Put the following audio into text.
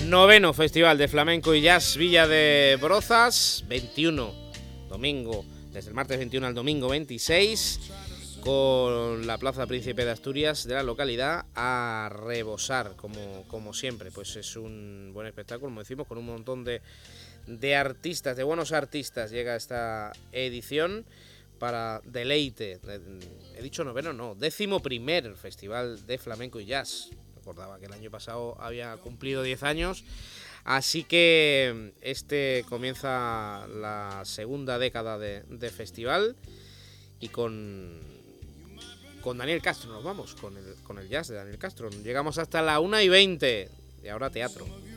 Noveno Festival de Flamenco y Jazz Villa de Brozas, 21, domingo, desde el martes 21 al domingo 26, con la Plaza Príncipe de Asturias de la localidad a rebosar, como siempre. Pues es un buen espectáculo, como decimos, con un montón de artistas, de buenos artistas. Llega esta edición para deleite. He dicho noveno, no, 11º Festival de Flamenco y Jazz. Recordaba que el año pasado había cumplido 10 años, así que comienza la segunda década de festival y con Daniel Castro nos vamos, con el jazz de Daniel Castro. Llegamos hasta la 1:20 y ahora teatro.